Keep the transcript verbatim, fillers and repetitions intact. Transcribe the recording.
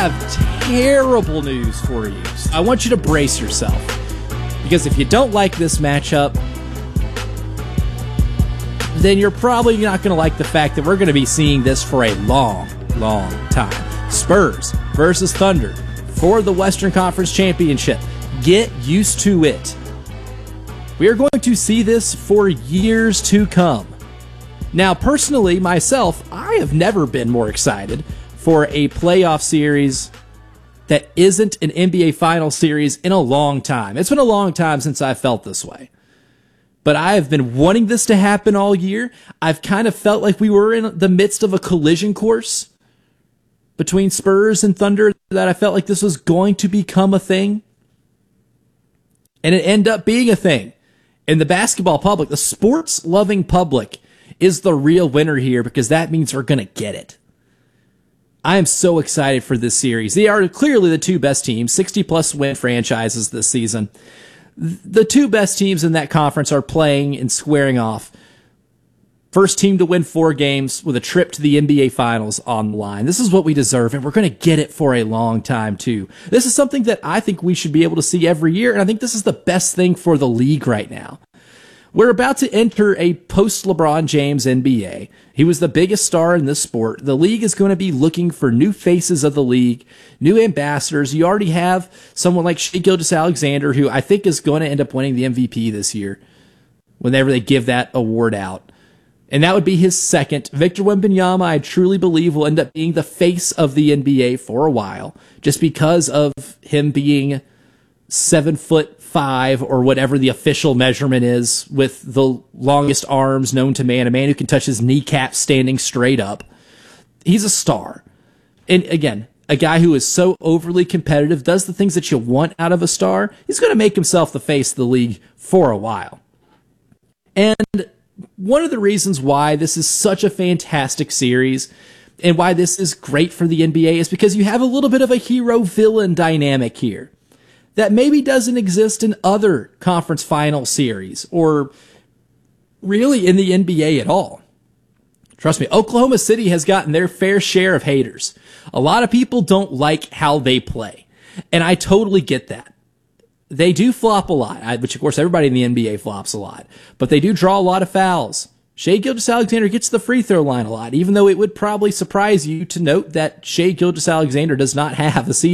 have terrible news for you. I want you to brace yourself, because if you don't like this matchup, then you're probably not going to like the fact that we're going to be seeing this for a long, long time. Spurs versus Thunder for the Western Conference Championship. Get used to it. We are going to see this for years to come. Now, personally, myself, I have never been more excited for a playoff series that isn't an N B A Final series in a long time. It's been a long time since I felt this way. But I have been wanting this to happen all year. I've kind of felt like we were in the midst of a collision course between Spurs and Thunder, that I felt like this was going to become a thing. And it ended up being a thing. And the basketball public, the sports-loving public, is the real winner here, because that means we're going to get it. I am so excited for this series. They are clearly the two best teams, sixty-plus win franchises this season. The two best teams in that conference are playing and squaring off. First team to win four games with a trip to the N B A Finals on the line. This is what we deserve, and we're going to get it for a long time, too. This is something that I think we should be able to see every year, and I think this is the best thing for the league right now. We're about to enter a post-LeBron James N B A. He was the biggest star in this sport. The league is going to be looking for new faces of the league, new ambassadors. You already have someone like Shai Gilgeous-Alexander, who I think is going to end up winning the M V P this year whenever they give that award out. And that would be his second. Victor Wembanyama, I truly believe, will end up being the face of the N B A for a while, just because of him being seven foot five, or whatever the official measurement is, with the longest arms known to man, a man who can touch his kneecap standing straight up. He's a star. And again, a guy who is so overly competitive, does the things that you want out of a star. He's going to make himself the face of the league for a while. And one of the reasons why this is such a fantastic series, and why this is great for the N B A, is because you have a little bit of a hero-villain dynamic here that maybe doesn't exist in other conference final series, or really in the N B A at all. Trust me, Oklahoma City has gotten their fair share of haters. A lot of people don't like how they play, and I totally get that. They do flop a lot, which of course everybody in the N B A flops a lot, but they do draw a lot of fouls. Shai Gilgeous-Alexander gets to the free throw line a lot, even though it would probably surprise you to note that Shai Gilgeous-Alexander does not have a season